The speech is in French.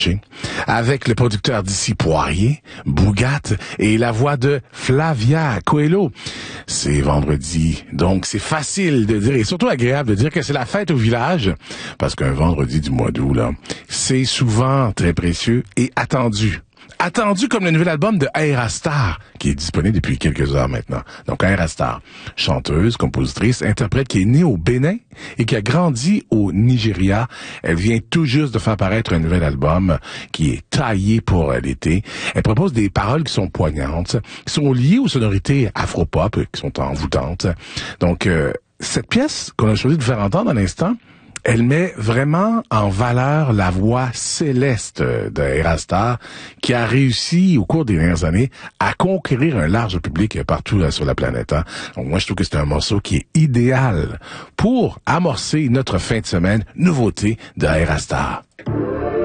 avec le producteur d'ici Poirier, Bougat et la voix de Flavia Coelho. C'est vendredi, donc c'est facile de dire et surtout agréable de dire que c'est la fête au village parce qu'un vendredi du mois d'août, là, c'est souvent très précieux et attendu. Attendu comme le nouvel album de Ayra Starr, qui est disponible depuis quelques heures maintenant. Donc Ayra Starr, chanteuse, compositrice, interprète qui est née au Bénin et qui a grandi au Nigeria. Elle vient tout juste de faire paraître un nouvel album qui est taillé pour l'été. Elle propose des paroles qui sont poignantes, qui sont liées aux sonorités afro-pop, qui sont envoûtantes. Donc, cette pièce qu'on a choisi de faire entendre à l'instant, elle met vraiment en valeur la voix céleste de Ayra Starr qui a réussi au cours des dernières années à conquérir un large public partout sur la planète. Hein. Donc moi, je trouve que c'est un morceau qui est idéal pour amorcer notre fin de semaine nouveauté de Ayra Starr.